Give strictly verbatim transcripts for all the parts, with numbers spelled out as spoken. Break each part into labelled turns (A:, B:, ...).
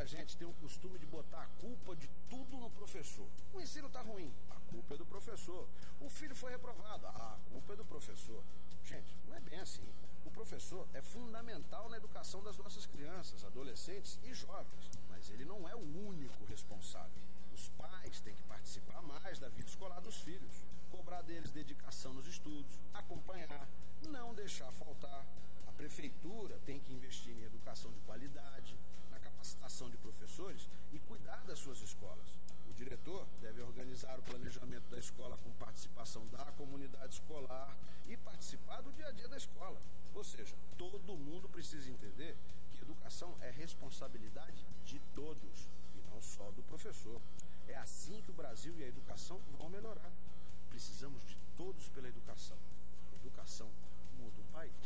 A: gente tem o costume de botar a culpa de tudo no professor. O ensino tá ruim, a culpa é do professor. O filho foi reprovado, ah, a culpa é do professor. Gente, não é bem assim. O professor é fundamental na educação das nossas crianças, adolescentes e jovens, mas ele não é o único responsável. Os pais têm que participar mais da vida escolar dos filhos, cobrar deles dedicação nos estudos, acompanhar, não deixar faltar. A prefeitura tem que investir em educação de qualidade, na capacitação de professores e cuidar das suas escolas. O diretor deve organizar o planejamento da escola com participação da comunidade escolar e participar do dia a dia da escola. Ou seja, todo mundo precisa entender que educação é responsabilidade de todos e não só do professor. É assim que o Brasil e a educação vão melhorar. Precisamos de todos pela educação. Educação muda um país.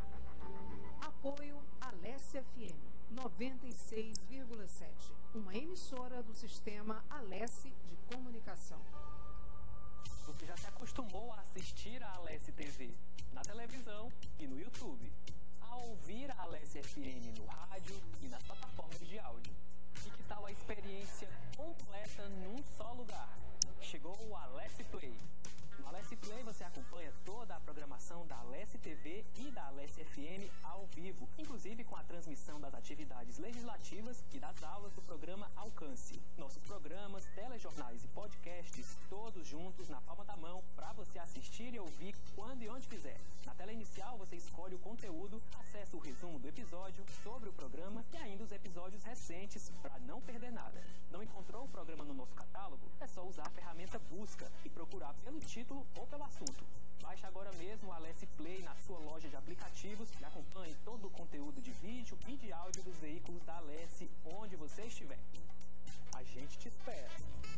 B: Apoio Alesse F M noventa e seis vírgula sete, uma emissora do sistema Alesse de Comunicação.
C: Você já se acostumou a assistir a Alesse T V na televisão e no YouTube, a ouvir a Alesse F M no rádio e nas plataformas de áudio. E que tal a experiência completa num só lugar? Chegou o Alesse Play. No Alesse Play você acompanha toda a programação da Alesse T V e da Alesse F M ao vivo, inclusive com a transmissão das atividades legislativas e das aulas do programa Alcance. Nossos programas, telejornais e podcasts, todos juntos na palma da mão, para você assistir e ouvir quando e onde quiser. Na tela inicial você escolhe o conteúdo, acessa o resumo do episódio, sobre o programa e ainda os episódios recentes, para não perder nada. Não encontrou o programa no nosso catálogo? É só usar a ferramenta Busca e procurar pelo título ou pelo assunto. Baixe agora mesmo o Alesse Play na sua loja de aplicativos e acompanhe todo o conteúdo de vídeo e de áudio dos veículos da Alesse onde você estiver. A gente te espera.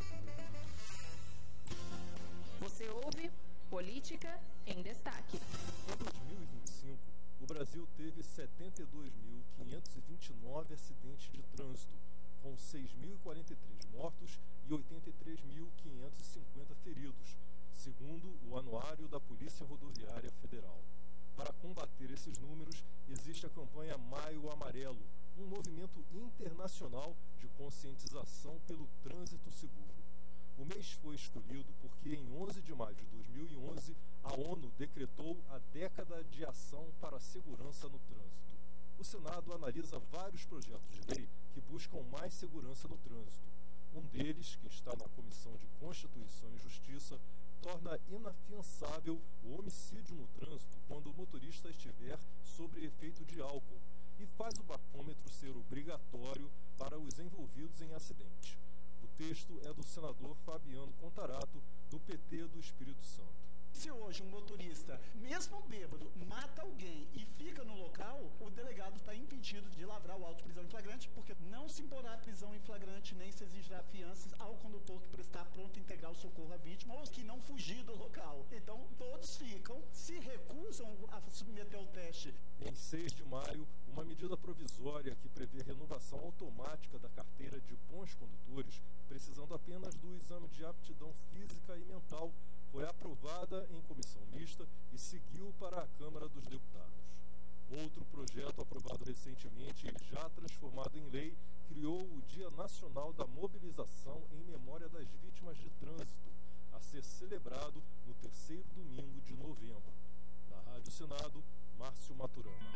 D: Você ouve Política em Destaque.
E: Em dois mil e vinte e cinco, o Brasil teve setenta e dois mil quinhentos e vinte e nove acidentes de trânsito, com seis mil e quarenta e três mortos e oitenta e três mil quinhentos e cinquenta feridos, segundo o Anuário da Polícia Rodoviária Federal. Para combater esses números, existe a campanha Maio Amarelo, um movimento internacional de conscientização pelo trânsito seguro. O mês foi escolhido porque em onze de maio de dois mil e onze, a ONU decretou a década de ação para a segurança no trânsito. O Senado analisa vários projetos de lei que buscam mais segurança no trânsito. Um deles, que está na Comissão de Constituição e Justiça, torna inafiançável o homicídio no trânsito quando o motorista estiver sob efeito de álcool e faz o bafômetro ser obrigatório para os envolvidos em acidente. O texto é do senador Fabiano Contarato, do P T do Espírito Santo.
F: Se hoje um motorista, mesmo bêbado, mata alguém e fica no local, o delegado está impedido de lavrar o auto de prisão em flagrante, porque não se imporá prisão em flagrante nem se exigirá fianças ao condutor que prestar pronto integral socorro à vítima ou que não fugir do local. Então, todos ficam, se recusam a submeter ao teste.
E: Em seis de maio, uma medida provisória que prevê renovação automática da carteira de bons condutores, precisando apenas do exame de aptidão física e mental, foi aprovada em comissão mista e seguiu para a Câmara dos Deputados. Outro projeto aprovado recentemente e já transformado em lei criou o Dia Nacional da Mobilização em memória das vítimas de trânsito, a ser celebrado no terceiro domingo de novembro. Na Rádio Senado, Márcio Maturana.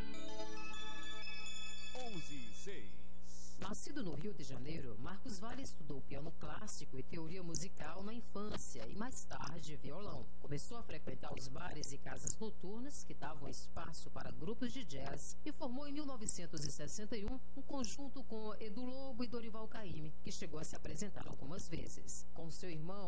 G: onze e seis.
D: Nascido no Rio de Janeiro, Marcos Vale estudou piano clássico e teoria musical na infância e mais tarde violão. Começou a frequentar os bares e casas noturnas que davam espaço para grupos de jazz e formou em mil novecentos e sessenta e um um conjunto com Edu Lobo e Dorival Caymmi, que chegou a se apresentar algumas vezes. Com seu irmão